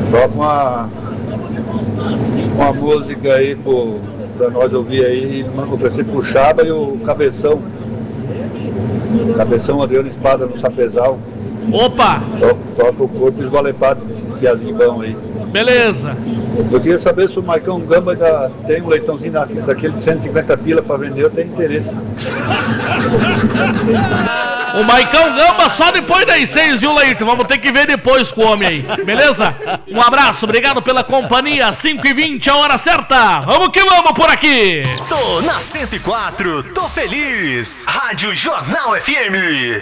Toca uma música aí pra nós ouvir aí, oferecer pro Chaba e o Cabeção. Cabeção Adriano Espada no Sapezal. Opa! Toca o corpo esgolepado desses piazinhos bons aí. Beleza. Eu queria saber se o Maicão Gamba ainda tem um leitãozinho daquele de 150 pila pra vender, eu tenho interesse. O Maicão Gamba só depois das 6, viu, Leito? Vamos ter que ver depois com o homem aí, beleza? Um abraço, obrigado pela companhia. 5h20, a hora certa. Vamos que vamos por aqui. Tô na 104, tô feliz. Rádio Jornal FM.